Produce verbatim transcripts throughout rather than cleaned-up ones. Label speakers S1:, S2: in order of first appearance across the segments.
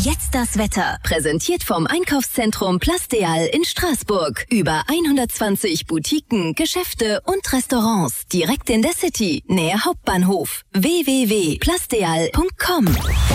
S1: Jetzt das Wetter. Präsentiert vom Einkaufszentrum Plasteal in Straßburg. Über hundertzwanzig Boutiquen, Geschäfte und Restaurants. Direkt in der City, nähe Hauptbahnhof. w w w punkt plasteal punkt com.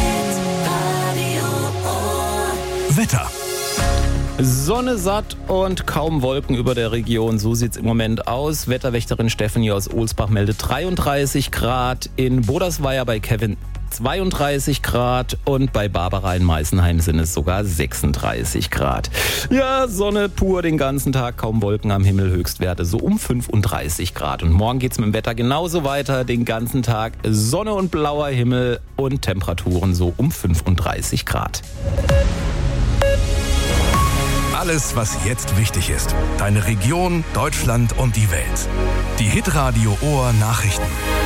S2: Wetter.
S3: Sonne satt und kaum Wolken über der Region. So sieht's im Moment aus. Wetterwächterin Stephanie aus Ohlsbach meldet dreiunddreißig Grad. In Bodersweier bei Kevin zweiunddreißig Grad und bei Barbara in Meißenheim sind es sogar sechsunddreißig Grad. Ja, Sonne pur den ganzen Tag, kaum Wolken am Himmel, Höchstwerte so um fünfunddreißig Grad. Und morgen geht's mit dem Wetter genauso weiter, den ganzen Tag Sonne und blauer Himmel und Temperaturen so um fünfunddreißig Grad.
S2: Alles, was jetzt wichtig ist. Deine Region, Deutschland und die Welt. Die Hitradio Ohr Nachrichten.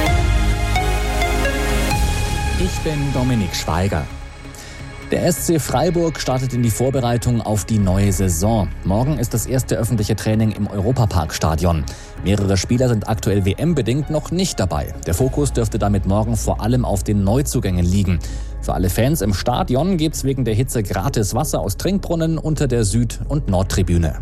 S4: Ich bin Dominik Schweiger. Der S C Freiburg startet in die Vorbereitung auf die neue Saison. Morgen ist das erste öffentliche Training im Europaparkstadion. Mehrere Spieler sind aktuell W M-bedingt noch nicht dabei. Der Fokus dürfte damit morgen vor allem auf den Neuzugängen liegen. Für alle Fans im Stadion gibt's wegen der Hitze gratis Wasser aus Trinkbrunnen unter der Süd- und Nordtribüne.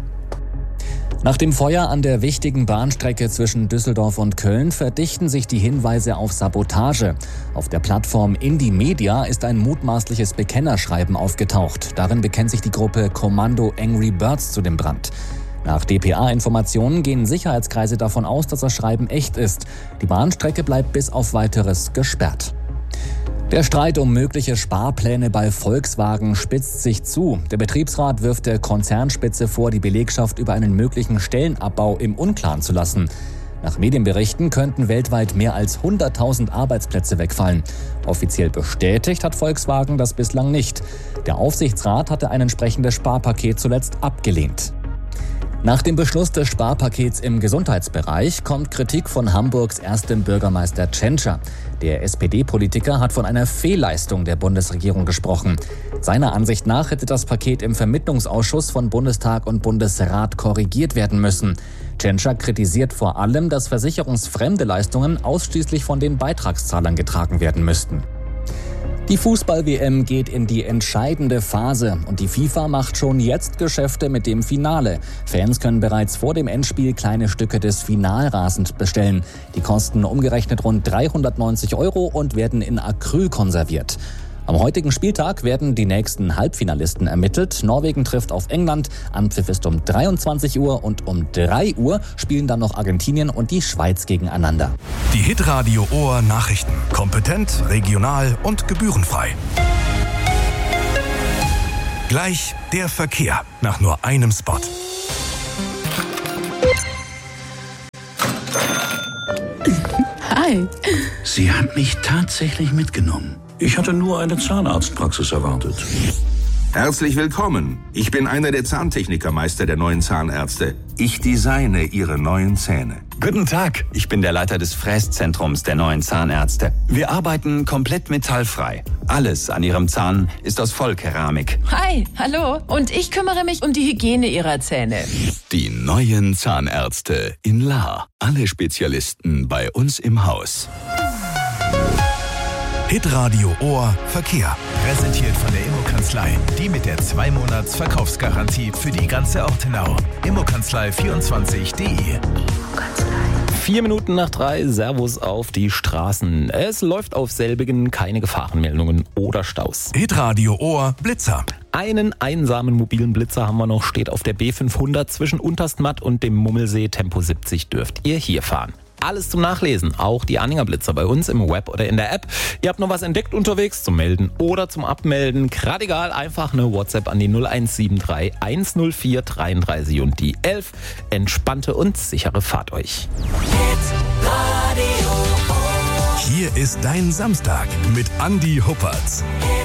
S4: Nach dem Feuer an der wichtigen Bahnstrecke zwischen Düsseldorf und Köln verdichten sich die Hinweise auf Sabotage. Auf der Plattform Indymedia ist ein mutmaßliches Bekennerschreiben aufgetaucht. Darin bekennt sich die Gruppe Kommando Angry Birds zu dem Brand. Nach D P A-Informationen gehen Sicherheitskreise davon aus, dass das Schreiben echt ist. Die Bahnstrecke bleibt bis auf Weiteres gesperrt. Der Streit um mögliche Sparpläne bei Volkswagen spitzt sich zu. Der Betriebsrat wirft der Konzernspitze vor, die Belegschaft über einen möglichen Stellenabbau im Unklaren zu lassen. Nach Medienberichten könnten weltweit mehr als hunderttausend Arbeitsplätze wegfallen. Offiziell bestätigt hat Volkswagen das bislang nicht. Der Aufsichtsrat hatte ein entsprechendes Sparpaket zuletzt abgelehnt. Nach dem Beschluss des Sparpakets im Gesundheitsbereich kommt Kritik von Hamburgs erstem Bürgermeister Tschentscher. Der S P D-Politiker hat von einer Fehlleistung der Bundesregierung gesprochen. Seiner Ansicht nach hätte das Paket im Vermittlungsausschuss von Bundestag und Bundesrat korrigiert werden müssen. Tschentscher kritisiert vor allem, dass versicherungsfremde Leistungen ausschließlich von den Beitragszahlern getragen werden müssten. Die Fußball-W M geht in die entscheidende Phase und die FIFA macht schon jetzt Geschäfte mit dem Finale. Fans können bereits vor dem Endspiel kleine Stücke des Finalrasens bestellen. Die kosten umgerechnet rund dreihundertneunzig Euro und werden in Acryl konserviert. Am heutigen Spieltag werden die nächsten Halbfinalisten ermittelt. Norwegen trifft auf England. Anpfiff ist um dreiundzwanzig Uhr und um drei Uhr spielen dann noch Argentinien und die Schweiz gegeneinander.
S2: Die Hitradio Ohr Nachrichten. Kompetent, regional und gebührenfrei. Gleich der Verkehr nach nur einem Spot.
S5: Hi.
S6: Sie hat mich tatsächlich mitgenommen. Ich hatte nur eine Zahnarztpraxis erwartet.
S7: Herzlich willkommen. Ich bin einer der Zahntechnikermeister der neuen Zahnärzte. Ich designe Ihre neuen Zähne.
S8: Guten Tag, ich bin der Leiter des Fräszentrums der neuen Zahnärzte. Wir arbeiten komplett metallfrei. Alles an Ihrem Zahn ist aus Vollkeramik.
S5: Hi, hallo. Und ich kümmere mich um die Hygiene Ihrer Zähne.
S9: Die neuen Zahnärzte in Lahr. Alle Spezialisten bei uns im Haus.
S2: Hitradio Ohr Verkehr.
S10: Präsentiert von der Immokanzlei. Die mit der zwei Monats Verkaufsgarantie für die ganze Ortenau. immokanzlei vierundzwanzig punkt de.
S3: Vier Minuten nach drei, Servus auf die Straßen. Es läuft auf selbigen keine Gefahrenmeldungen oder Staus.
S2: Hitradio Ohr Blitzer.
S3: Einen einsamen mobilen Blitzer haben wir noch, steht auf der B fünfhundert zwischen Unterstmatt und dem Mummelsee. Tempo siebzig dürft ihr hier fahren. Alles zum Nachlesen, auch die Anhängerblitzer bei uns im Web oder in der App. Ihr habt noch was entdeckt unterwegs zum Melden oder zum Abmelden. Gerade egal, einfach eine WhatsApp an die null eins sieben drei eins null vier dreiunddreißig und die elf. Entspannte und sichere Fahrt euch.
S2: Hier ist dein Samstag mit Andi Huppertz.